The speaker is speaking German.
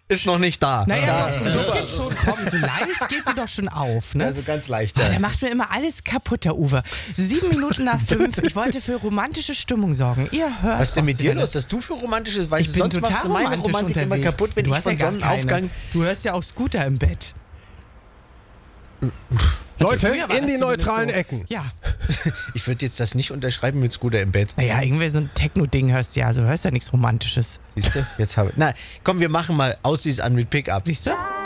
ist noch nicht da. Naja, doch, so ein bisschen schon, komm, so leicht geht sie doch schon auf, ne? Also ganz leicht. Der macht mir immer alles kaputt, der Uwe. 7 Minuten nach 5, ich wollte für romantische Stimmung sorgen. Ihr hört. Was ist denn mit dir los, dass du für romantische, weißt Ich du, bin sonst machst du total meine romantisch Romantik immer unterwegs. kaputt, wenn Du ich hast von ja gar Sonnenaufgang... keine. Du hörst ja auch Scooter im Bett. Leute, früher war in das die zumindest neutralen so. Ecken. Ja. Ich würde jetzt das nicht unterschreiben mit Scooter im Bett. Naja, irgendwie so ein Techno-Ding hörst du ja, also hörst ja nichts Romantisches. Siehst du? Jetzt habe ich... Na, komm, wir machen mal Aussies an mit Pickup. Siehst du?